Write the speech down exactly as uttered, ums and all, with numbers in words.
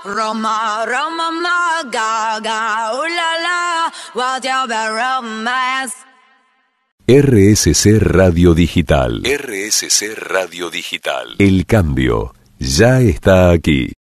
Roma, Roma, ma, ga, ooh la la, what's your bad romance? R S C Radio Digital. R S C Radio Digital. El cambio ya está aquí.